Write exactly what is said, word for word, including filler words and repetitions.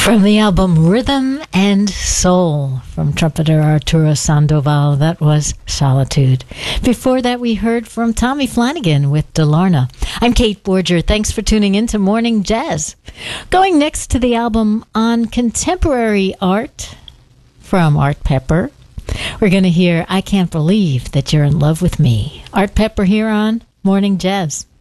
From the album Rhythm and Soul from trumpeter Arturo Sandoval, that was Solitude. Before that, we heard from Tommy Flanagan with Delarna. I'm Kate Borger. Thanks for tuning in to Morning Jazz. Going next to the album On Contemporary Art from Art Pepper, we're going to hear I Can't Believe That You're in Love with Me. Art Pepper here on Morning Jazz.